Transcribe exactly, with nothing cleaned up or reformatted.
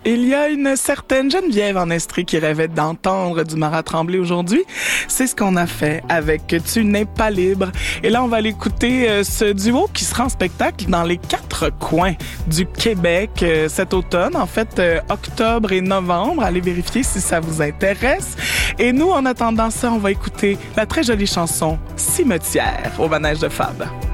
Il y a une certaine Geneviève en Estrie qui rêvait d'entendre du Marat Tremblay aujourd'hui. C'est ce qu'on a fait avec Tu n'es pas libre. Et là, on va aller écouter euh, ce duo qui sera en spectacle dans les quatre coins du Québec euh, cet automne. En fait, euh, octobre et novembre. Allez vérifier si ça vous intéresse. Et nous, en attendant ça, on va écouter la très jolie chanson Cimetière au manège de Fab.